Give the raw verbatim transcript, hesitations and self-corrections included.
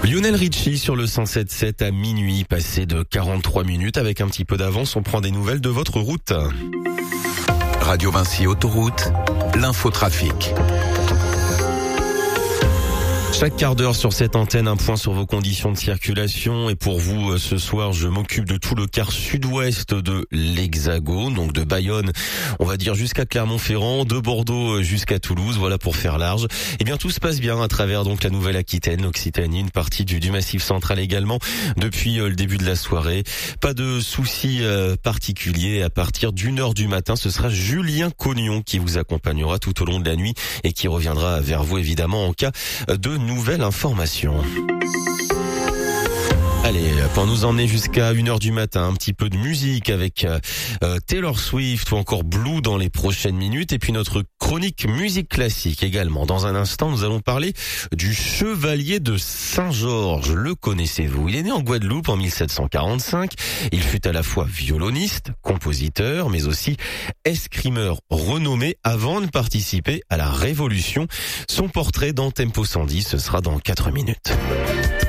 Lionel Richie sur le cent sept sept à minuit, passé de quarante-trois minutes. Avec un petit peu d'avance, on prend des nouvelles de votre route. Radio Vinci Autoroute, l'infotrafic. Chaque quart d'heure sur cette antenne, un point sur vos conditions de circulation. Et pour vous, ce soir, je m'occupe de tout le quart sud-ouest de l'Hexagone, donc de Bayonne, on va dire jusqu'à Clermont-Ferrand, de Bordeaux jusqu'à Toulouse, voilà pour faire large. Eh bien, tout se passe bien à travers donc la Nouvelle-Aquitaine, l'Occitanie, une partie du, du Massif central également, depuis le début de la soirée. Pas de soucis euh, particuliers. À partir d'une heure du matin, ce sera Julien Cognon qui vous accompagnera tout au long de la nuit et qui reviendra vers vous évidemment en cas de nouvelle information. Allez, pour nous emmener jusqu'à une heure du matin, un petit peu de musique avec euh, Taylor Swift ou encore Blue dans les prochaines minutes. Et puis notre chronique musique classique également. Dans un instant, nous allons parler du Chevalier de Saint-Georges. Le connaissez-vous? Il est né en Guadeloupe en mille sept cent quarante-cinq. Il fut à la fois violoniste, compositeur, mais aussi escrimeur renommé avant de participer à la Révolution. Son portrait dans Tempo cent dix, ce sera dans quatre minutes.